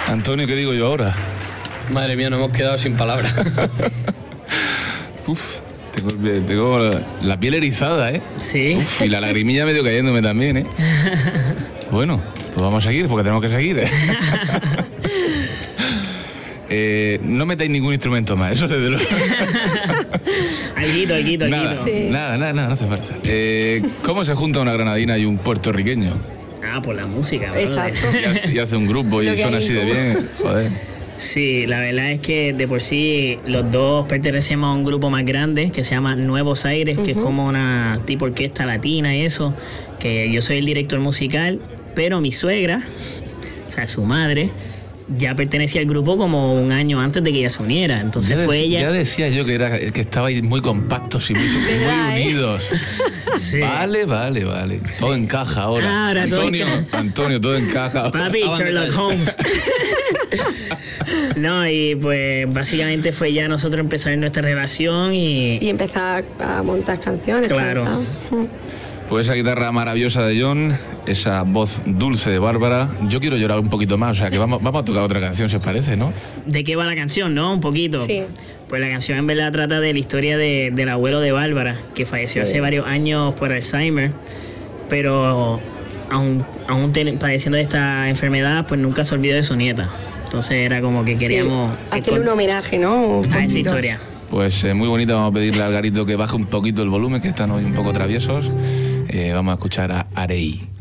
Antonio, ¿qué digo yo ahora? Madre mía, nos hemos quedado sin palabras. Uf, tengo la piel erizada, ¿eh? Sí. Uf, y la lagrimilla medio cayéndome también, ¿eh? Bueno, pues vamos a seguir, porque tenemos que seguir, ¿eh? No metáis ningún instrumento más, eso desde luego. Alguito. Nada, Sí. nada, no hace falta. ¿Cómo se junta una granadina y un puertorriqueño? Ah, por la música, ¿no? Exacto. Y hace un grupo y Lo que suena hay así de en común. bien, joder. Sí, la verdad es que de por sí los dos pertenecemos a un grupo más grande que se llama Nuevos Aires, que es como una tipo orquesta latina y eso, que yo soy el director musical, pero mi suegra, o sea, su madre, ya pertenecía al grupo como un año antes de que ella se uniera. Entonces fue ella... Ya decía yo que estabais muy compactos y muy ¿Verdad, unidos. Sí. Vale. Todo encaja ahora. Ahora todo Antonio, todo encaja ahora. Papi, Sherlock Holmes. No, y pues básicamente fue ya nosotros empezar nuestra relación Y empezar a montar canciones. Claro. cantar. Pues esa guitarra maravillosa de John, esa voz dulce de Bárbara. Yo quiero llorar un poquito más, o sea que vamos a tocar otra canción, si os parece, ¿no? ¿De qué va la canción, no? Un poquito. Sí. Pues la canción en verdad trata de la historia del abuelo de Bárbara, que falleció hace varios años por Alzheimer, pero aún padeciendo de esta enfermedad, pues nunca se olvidó de su nieta. Entonces era como que queríamos... Hacerle un homenaje, ¿no? Un a esa poquito. historia. Pues muy bonita, vamos a pedirle al Garito que baje un poquito el volumen, que están hoy un poco traviesos. Vamos a escuchar a Arei.